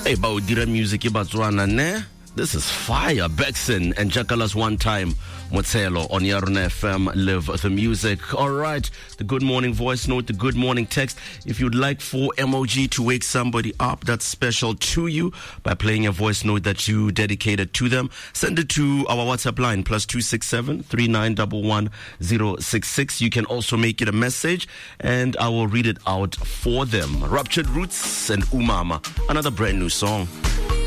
Hey, Baudira music Batswana ne? This is fire. Bexon and Jakalas One Time Motselo on Yaruna FM. Live the music. All right. The good morning voice note, the good morning text. If you'd like for MOG to wake somebody up, that's special to you by playing a voice note that you dedicated to them. Send it to our WhatsApp line +267 3911 066. You can also make it a message and I will read it out for them. Ruptured Roots and Umama, another brand new song.